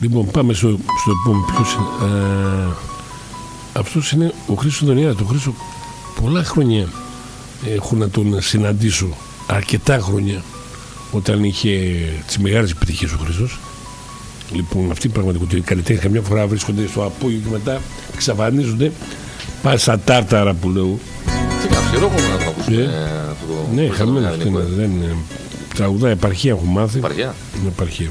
Λοιπόν, πάμε στο επόμενο. Ποιος είναι? Αυτός είναι ο Χρήστος Δονιάδη. Το Χρήστο πολλά χρόνια έχω να τον συναντήσω. Αρκετά χρόνια. Όταν είχε τις μεγάλες επιτυχίες ο Χρήστος. Λοιπόν, αυτή η πραγματικότητα. Οι καλλιτέχνες καμιά φορά βρίσκονται στο απόγειο και μετά εξαφανίζονται. Πάνε στα τάρταρα που λέω. Τι καυσιρό που να το ακούσουμε. Ναι, χαμένο αυτό είναι. Τραγουδά επαρχία έχω μάθει. Επαρχία. Επαρχία.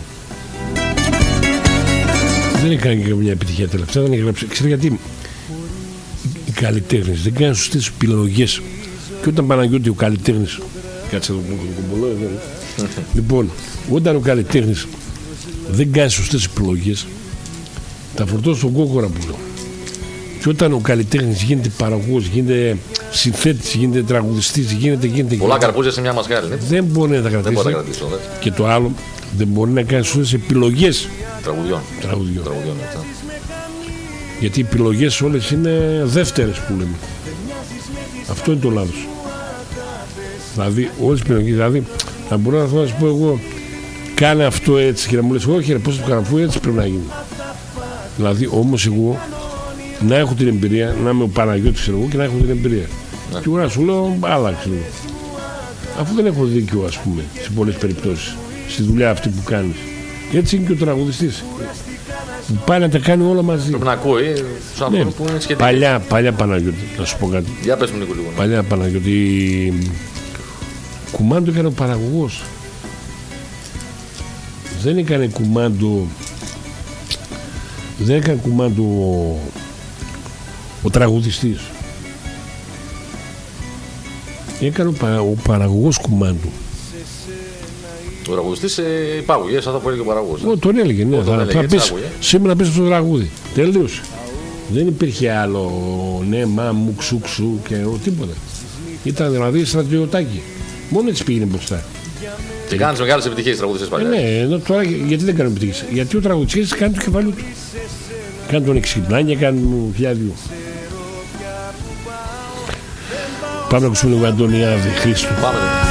Δεν έκανε και μια επιτυχία τελευταία. Δεν έγραψε. Ξέρω γιατί οι καλλιτέχνες δεν κάνουν σωστές επιλογές. Και όταν Παναγιώτη ο καλλιτέχνης. Κάτσε εδώ που έχω το κομπολό εδώ. Λοιπόν, όταν ο καλλιτέχνης δεν κάνει σωστές επιλογές, τα φορτώσει στον κόκορα που λέω. Και όταν ο καλλιτέχνης γίνεται παραγωγός, γίνεται συνθέτης, γίνεται τραγουδιστής, γίνεται. Πολλά καρπούζια σε μια μασχάλη. Δεν μπορεί να τα κρατήσει. Και το άλλο, δεν μπορεί να κάνει σωστές επιλογές τραγουδιών. Γιατί οι επιλογές όλες είναι δεύτερες που λέμε. Αυτό είναι το λάθος. Δηλαδή, όλες τις επιλογές, δηλαδή, να μπορώ να σου πω εγώ, κάνε αυτό έτσι και να μου λες, όχι, πώς το κάνω, αφού έτσι πρέπει να γίνει. Δηλαδή, όμως εγώ να έχω την εμπειρία, να είμαι ο Παναγιώτης εγώ και να έχω την εμπειρία. Ναι. Και εγώ να σου λέω, άλλαξε. Αφού δεν έχω δίκιο, ας πούμε, σε πολλές περιπτώσεις, στη δουλειά αυτή που κάνεις. Έτσι είναι και ο τραγουδιστής. Που πάει να τα κάνει όλα μαζί. Πρέπει να ακούει τους ανθρώπους που είναι σχετικοί. Παλιά Παναγιώτη, να σου πω κάτι. Για πες μου λίγο. Παλιά Παναγιώτη, κουμάντο έκανε ο παραγωγός. Δεν έκανε κουμάντο ο τραγουδιστής. Έκανε ο παραγωγός κουμάντο. Ο τραγουδιστής υπάγωγε, σαν θα πω έλεγε ο παραγωγός. Τον έλεγε, ναι. Θα πεις, σήμερα πες αυτό το τραγούδι. Τελείωσε. Δεν υπήρχε άλλο ναι, μα, μου, ξου και τίποτα. Ήταν δηλαδή στρατιωτάκι. Μόνο έτσι πήγαινε μπροστά. Και κάνεις μεγάλες επιτυχίες τραγουδιστές παλιά. Ναι, τώρα γιατί δεν κάνουν επιτυχίες? Γιατί ο τραγουδιστής κάνει το κεφάλι του. Κάνει τον εξυπνάνια, κάνει χιλιάδιο. Πάμε να ακούσουμε λίγο Αντωνιάδη, Χρήστο. Πάμε.